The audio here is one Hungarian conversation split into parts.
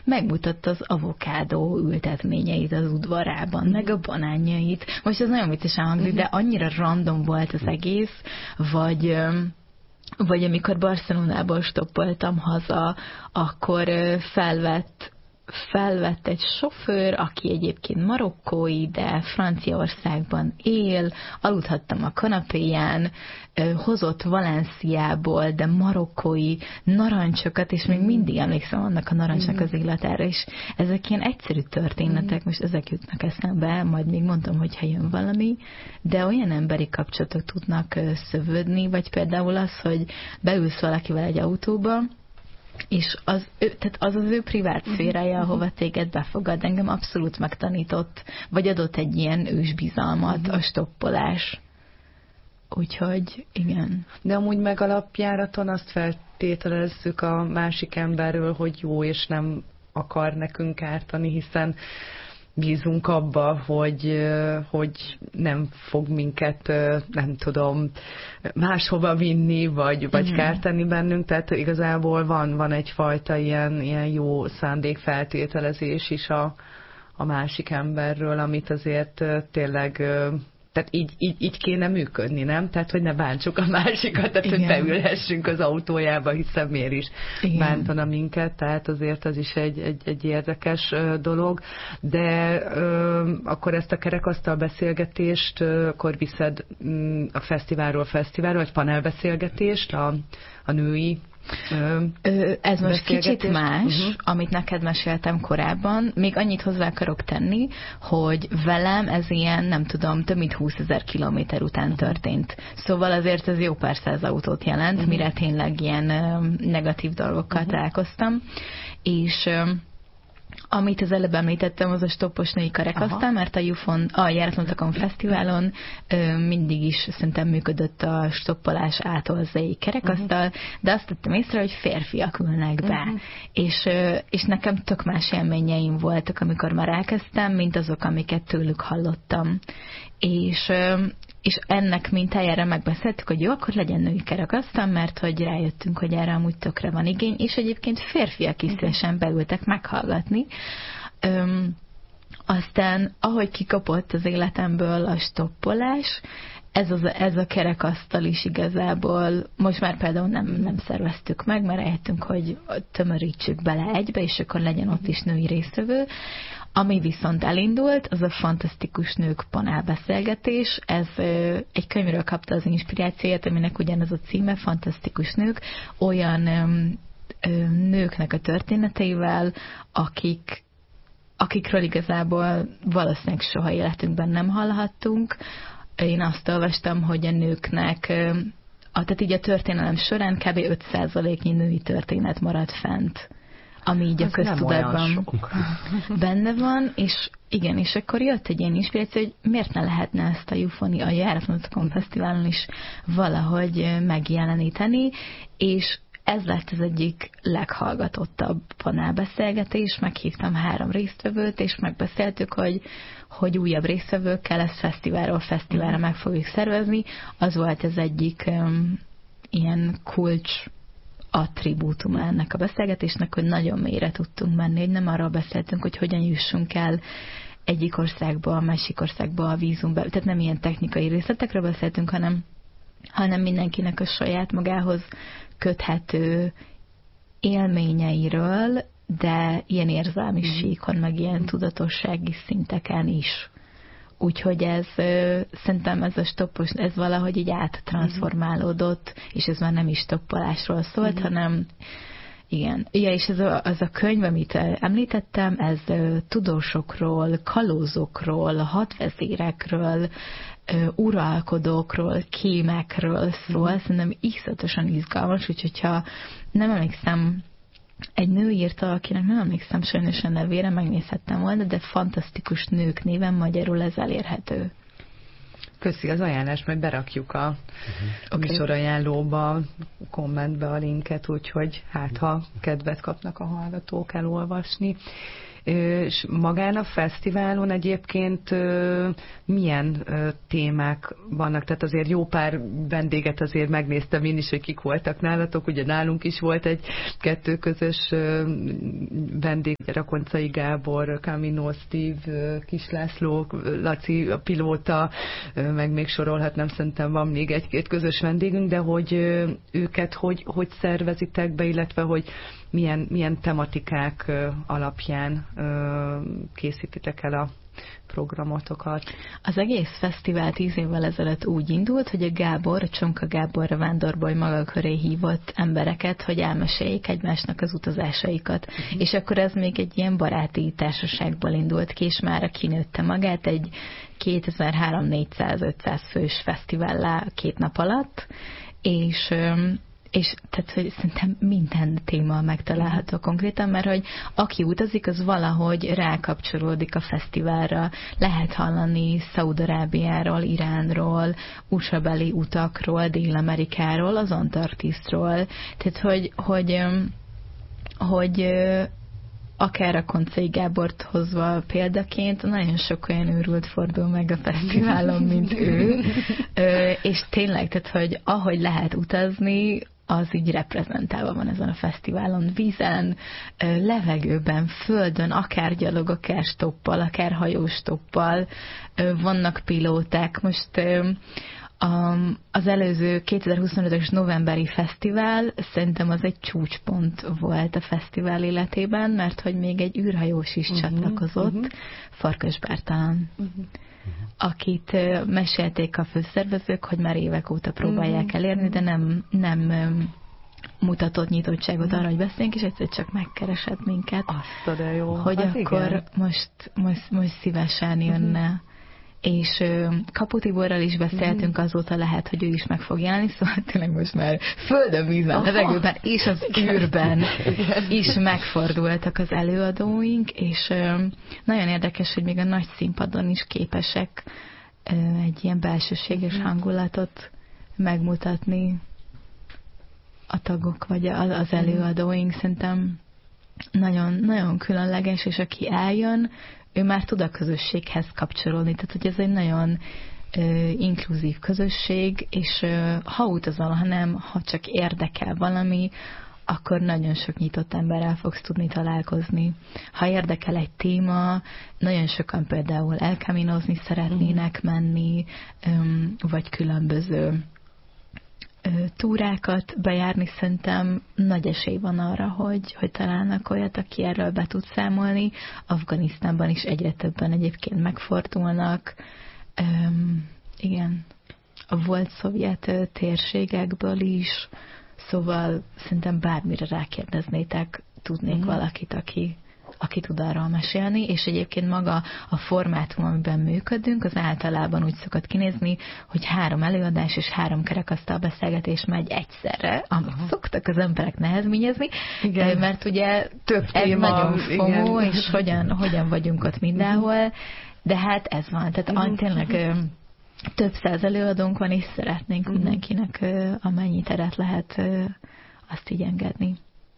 megmutatta az avokádó ültetményeit az udvarában, meg a banánjait. Most ez nagyon viccesen hangzik, de annyira random volt az egész, vagy amikor Barcelonából stoppoltam haza, akkor felvett egy sofőr, aki egyébként marokkói, de Franciaországban él, aludhattam a kanapéján, hozott Valenciából, de marokkói narancsokat, és még mindig emlékszem annak a narancsnak az illatára, és ezek ilyen egyszerű történetek, most ezek jutnak eszembe, majd még mondom, hogyha jön valami, de olyan emberi kapcsolatok tudnak szövődni, vagy például az, hogy beülsz valakivel egy autóba, és az az ő privát szférája, ahova téged befogad, engem abszolút megtanított, vagy adott egy ilyen ősbizalmat a stoppolás. Úgyhogy, igen. De amúgy meg alapjáraton azt feltételezzük a másik emberről, hogy jó, és nem akar nekünk ártani, hiszen bízunk abba, hogy nem fog minket, nem tudom, máshova vinni, vagy kárt tenni bennünk, tehát igazából van egyfajta ilyen jó szándékfeltételezés is a másik emberről, amit azért tényleg, tehát így kéne működni, nem? Tehát, hogy ne bántsuk a másikat, tehát, hogy beülhessünk az autójába, hiszen miért is bántana minket, tehát azért az is egy érdekes dolog, de akkor ezt a kerekasztal beszélgetést, akkor viszed a fesztiválról, vagy panelbeszélgetést, a női ez most kicsit más, amit neked meséltem korábban. Még annyit hozzá akarok tenni, hogy velem ez ilyen, nem tudom, több mint 20 000 kilométer után történt. Szóval azért ez jó pár száz autót jelent, mire tényleg ilyen negatív dolgokkal találkoztam. És amit az előbb említettem, az a stoppos női kerekasztal, mert a Járatlanokon Fesztiválon mindig is szerintem működött a stoppolás átolzai kerekasztal, de azt tettem észre, hogy férfiak ülnek be. És nekem tök más élményeim voltak, amikor már elkezdtem, mint azok, amiket tőlük hallottam. És ennek mintájára megbeszéltük, hogy jó, akkor legyen női kerekasztal, mert hogy rájöttünk, hogy erre amúgy tökre van igény, és egyébként férfiak is szívesen beültek meghallgatni. Aztán, ahogy kikapott az életemből a stoppolás, ez a kerekasztal is igazából, most már például nem szerveztük meg, mert eljöttünk, hogy tömörítsük bele egybe, és akkor legyen ott is női résztvevő. Ami viszont elindult, az a Fantasztikus Nők panelbeszélgetés. Ez egy könyvről kapta az inspirációját, aminek ugyanaz a címe, Fantasztikus Nők, olyan nőknek a történeteivel, akikről igazából valószínűleg soha életünkben nem hallhattunk. Én azt olvastam, hogy a nőknek, tehát így a történelem során kb. 5%-nyi női történet maradt fent, ami így a köztudatban benne van, és igen, és akkor jött egy ilyen inspiráció, hogy miért ne lehetne ezt a Euphonia, a Járatlanokon Fesztiválon is valahogy megjeleníteni, és ez lett az egyik leghallgatottabb panelbeszélgetés, meghívtam 3 résztvevőt, és megbeszéltük, hogy újabb résztvevőkkel ezt fesztiválra meg fogjuk szervezni. Az volt az egyik ilyen kulcs attribútuma ennek a beszélgetésnek, hogy nagyon mélyre tudtunk menni, hogy nem arról beszéltünk, hogy hogyan jussunk el egyik országba, a másik országba a vízumba. Tehát nem ilyen technikai részletekről beszéltünk, hanem mindenkinek a saját magához köthető élményeiről, de ilyen érzelmi síkon, meg ilyen tudatossági szinteken is. Úgyhogy ez szerintem ez a stoppos, ez valahogy így áttranszformálódott, és ez már nem is stoppolásról szólt, hanem igen. Ja, és az a könyv, amit említettem, ez tudósokról, kalózokról, hadvezérekről, uralkodókról, kémekről szól. Szerintem iszonyatosan izgalmas, úgyhogy ha nem emlékszem, egy nő írta, akinek nem emlékszem sajnos a nevére, megnézhettem volna, de Fantasztikus Nők néven magyarul ez elérhető. Köszi az ajánlást, majd berakjuk a műsorajánlóba, kommentbe a linket, úgyhogy hát ha kedvet kapnak a hallgatók elolvasni. És magán a fesztiválon egyébként milyen témák vannak? Tehát azért jó pár vendéget azért megnéztem én is, hogy kik voltak nálatok. Ugye nálunk is volt egy-kettő közös vendég, Rakoncai Gábor, Camino Steve, Kis László, Laci, a pilóta, meg még sorolhatnám, szerintem van még egy-két közös vendégünk, de hogy őket hogy szervezitek be, illetve hogy milyen tematikák alapján készítitek el a programotokat? Az egész fesztivál 10 évvel ezelőtt úgy indult, hogy a Csonka Gábor Vándorboly maga köré hívott embereket, hogy elmeséljék egymásnak az utazásaikat. És akkor ez még egy ilyen baráti társaságból indult ki, és már kinőtte magát egy 2300-400-500 fős fesztivállá 2 nap alatt, és tehát, hogy szerintem minden téma megtalálható konkrétan, mert hogy aki utazik, az valahogy rákapcsolódik a fesztiválra. Lehet hallani Szaúd-Arábiáról, Iránról, USA-beli utakról, Dél-Amerikáról, az Antarktiszról. Tehát, hogy akár a Koncai Gábort hozva példaként, nagyon sok olyan őrült fordul meg a fesztiválon, mint ő. És tényleg, tehát, hogy ahogy lehet utazni, az így reprezentálva van ezen a fesztiválon. Vízen, levegőben, földön, akár gyalog, akár stoppal, akár hajóstoppal. Vannak pilóták. Most az előző 2025-ös novemberi fesztivál szerintem az egy csúcspont volt a fesztivál életében, mert hogy még egy űrhajós is csatlakozott, Farkas Bertalan, akit mesélték a főszervezők, hogy már évek óta próbálják elérni, de nem mutatott nyitottságot arra, hogy beszéljünk, és egyszer csak megkeresett minket, de jó. hogy hát akkor most szívesen jönne. És Kapu Tiborral is beszéltünk, azóta lehet, hogy ő is meg fog jelenni, szóval tényleg most már földön, vízben, levegőben és az űrben is megfordultak az előadóink, és nagyon érdekes, hogy még a nagy színpadon is képesek egy ilyen belsőséges hangulatot megmutatni a tagok, vagy az előadóink. Szerintem nagyon, nagyon különleges, és aki eljön, ő már tud a közösséghez kapcsolódni. Tehát, hogy ez egy nagyon inkluzív közösség, és ha utazol, ha csak érdekel valami, akkor nagyon sok nyitott emberrel fogsz tudni találkozni. Ha érdekel egy téma, nagyon sokan például elkaminozni szeretnének menni, vagy különböző túrákat bejárni, szerintem nagy esély van arra, hogy találnak olyat, aki erről be tud számolni. Afganisztánban is egyre többen egyébként megfordulnak. Igen, a volt szovjet térségekből is, szóval szerintem bármire rákérdeznétek, tudnék valakit, aki tud arról mesélni, és egyébként maga a formátum, amiben működünk, az általában úgy szokott kinézni, hogy 3 előadás és 3 kerekasztal beszélgetés megy egyszerre, amit szoktak az emberek nehezményezni, mert ugye több ez téma, nagyon FOMO, és hogyan vagyunk ott mindenhol, de hát ez van, tehát tényleg több száz előadónk van, és szeretnénk mindenkinek amennyi teret lehet azt így engedni.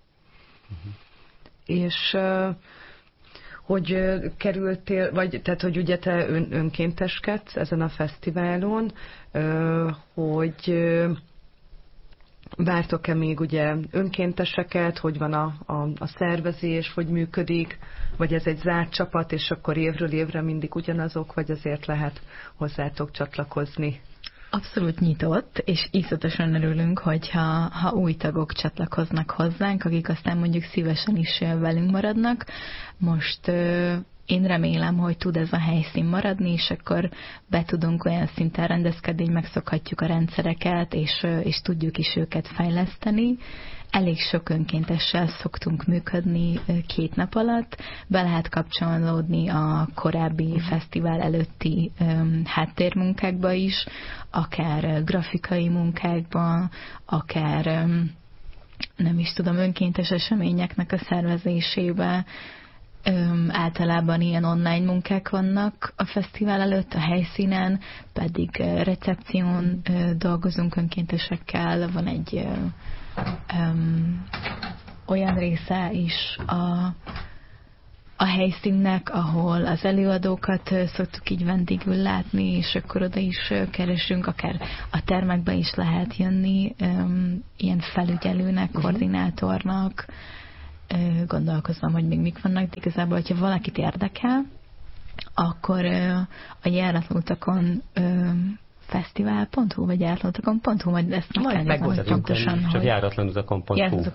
És hogy kerültél, vagy tehát, hogy ugye te önkénteskedsz ezen a fesztiválon, hogy vártok-e még ugye önkénteseket, hogy van a szervezés, hogy működik, vagy ez egy zárt csapat, és akkor évről évre mindig ugyanazok, vagy azért lehet hozzátok csatlakozni? Abszolút nyitott, és iszonyatosan örülünk, hogyha új tagok csatlakoznak hozzánk, akik aztán mondjuk szívesen is velünk maradnak. Most én remélem, hogy tud ez a helyszín maradni, és akkor be tudunk olyan szinten rendezkedni, hogy megszokhatjuk a rendszereket, és tudjuk is őket fejleszteni. Elég sok önkéntessel szoktunk működni 2 nap alatt. Be lehet kapcsolódni a korábbi fesztivál előtti háttérmunkákba is, akár grafikai munkákba, akár nem is tudom, önkéntes eseményeknek a szervezésébe. Általában ilyen online munkák vannak a fesztivál előtt, a helyszínen, pedig recepción dolgozunk önkéntesekkel, van egy olyan része is a helyszínnek, ahol az előadókat szoktuk így vendégül látni, és akkor oda is keresünk, akár a termekbe is lehet jönni, ilyen felügyelőnek, koordinátornak. Gondolkozom, hogy még mik vannak, de igazából, hogyha valakit érdekel, akkor a járatlanutakon fesztivál.hu, vagy járatlanutakon.hu, majd ezt meg kell nézni pontosan, csak járatlanutakon.hu.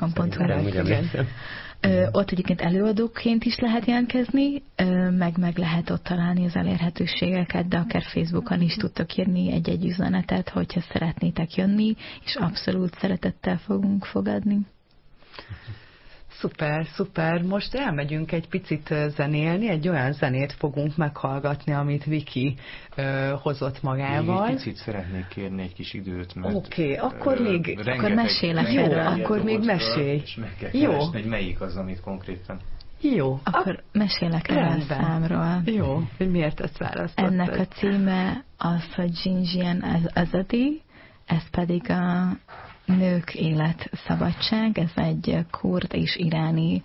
Ott egyébként előadóként is lehet jelentkezni, meg lehet ott találni az elérhetőségeket, de akár Facebookon is tudtok írni egy-egy üzenetet, hogyha szeretnétek jönni, és abszolút szeretettel fogunk fogadni. Szuper, szuper. Most elmegyünk egy picit zenélni, egy olyan zenét fogunk meghallgatni, amit Viki hozott magával. Még egy picit szeretnék kérni egy kis időt, mert... Oké, akkor még... Akkor mesélek erről. Akkor még mesélj. És meg kell keresni, hogy melyik az, amit konkrétan... Jó. Akkor mesélek erről a számról. Jó, hogy miért ezt választottad? Ennek a címe az, hogy Jinjian Azadi, ez pedig a nők élet szabadság, ez egy kurd és iráni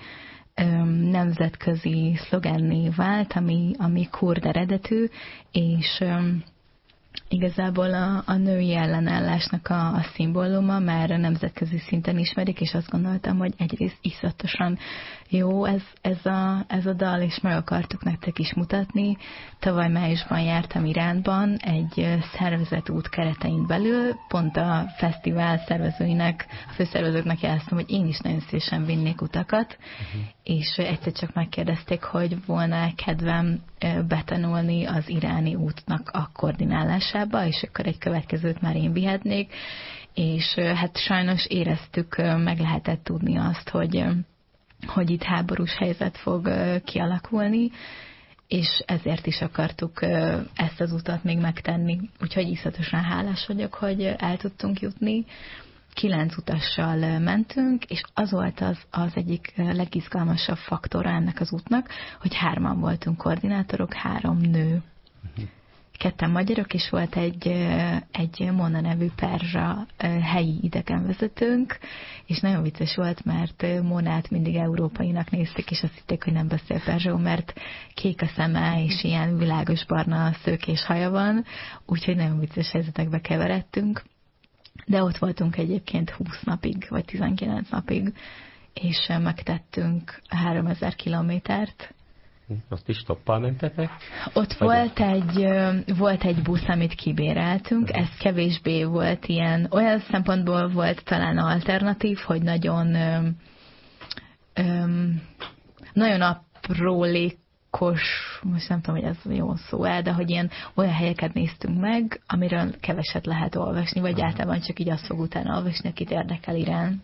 nemzetközi szlogenné vált, ami kurd eredetű, és igazából a női ellenállásnak a szimbóluma, már nemzetközi szinten ismerik, és azt gondoltam, hogy egyrészt iszonyatosan jó ez a dal, és meg akartuk nektek is mutatni. Tavaly májusban jártam Iránban egy szervezett út keretein belül, pont a fesztivál szervezőinek, a főszervezőknek jeleztem, hogy én is nagyon szívesen vinnék utakat, és egyszer csak megkérdezték, hogy volna kedvem betanulni az iráni útnak a koordinálásába, és akkor egy következőt már én vihetnék, és hát sajnos éreztük, meg lehetett tudni azt, hogy itt háborús helyzet fog kialakulni, és ezért is akartuk ezt az utat még megtenni. Úgyhogy iszonyatosan hálás vagyok, hogy el tudtunk jutni. 9 utassal mentünk, és az volt az egyik legizgalmasabb faktora ennek az útnak, hogy 3-an voltunk koordinátorok, 3 nő. 2 magyarok, és volt egy Mona nevű perzsa helyi idegenvezetőnk, és nagyon vicces volt, mert Monát mindig európainak nézték, és azt hitték, hogy nem beszél perzsául, mert kék a szeme, és ilyen világos barna szőkés haja van, úgyhogy nagyon vicces helyzetekbe keveredtünk. De ott voltunk egyébként 20 napig, vagy 19 napig, és megtettünk 3000 kilométert. Azt is stoppal mentetek? Ott volt egy busz, amit kibéreltünk, ez kevésbé volt ilyen, olyan szempontból volt talán alternatív, hogy nagyon aprólékos, most nem tudom, hogy ez jó szó el, de hogy ilyen olyan helyeket néztünk meg, amiről keveset lehet olvasni, vagy általában csak így azt fog utána olvasni, akit érdekel Irán.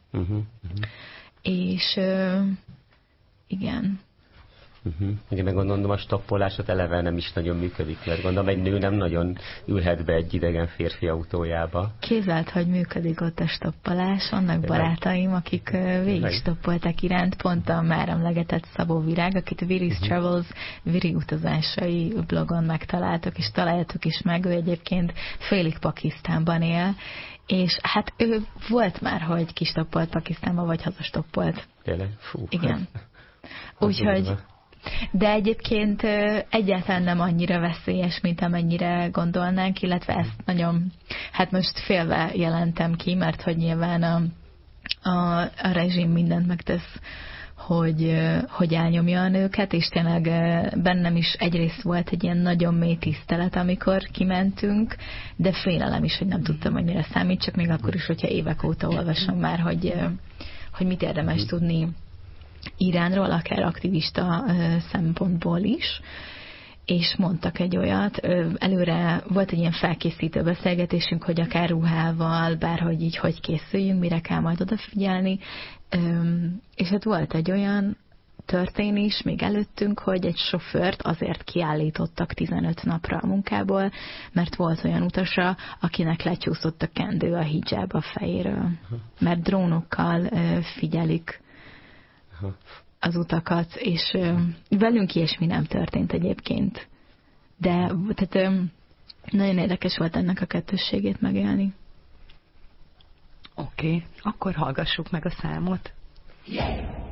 És igen. Igen, meg gondolom, a stoppolásot eleve nem is nagyon működik, mert gondolom, egy nő nem nagyon ülhet be egy idegen férfi autójába. Képzeld, hogy működik ott a stoppolás. Vannak barátaim, akik végig stoppolták Iránt, pont a már emlegetett Szabó Virág, akit Viri's Travels, Viri utazásai blogon megtaláltok, és találjátok is meg, ő egyébként félig Pakisztánban él, és hát ő volt már, hogy kistoppolt Pakisztánba, vagy hazastoppolt. Tényleg? Fú. Igen. Úgyhogy de egyébként egyáltalán nem annyira veszélyes, mint amennyire gondolnánk, illetve ezt nagyon, hát most félve jelentem ki, mert hogy nyilván a rezsim mindent megtesz, hogy elnyomja a nőket, és tényleg bennem is egyrészt volt egy ilyen nagyon mély tisztelet, amikor kimentünk, de félelem is, hogy nem tudtam, hogy mire számít, csak még akkor is, hogyha évek óta olvasom már, hogy mit érdemes tudni Iránról, akár aktivista szempontból is, és mondtak egy olyat, előre volt egy ilyen felkészítő beszélgetésünk, hogy akár ruhával, bárhogy így, hogy készüljünk, mire kell majd odafigyelni, és hát volt egy olyan történés még előttünk, hogy egy sofőrt azért kiállítottak 15 napra a munkából, mert volt olyan utasa, akinek lecsúszott a kendő a hijab a fejéről, mert drónokkal figyelik az utakat, és velünk ilyesmi nem történt egyébként. De tehát, nagyon érdekes volt ennek a kettősségét megélni. Oké, akkor hallgassuk meg a számot. Yeah.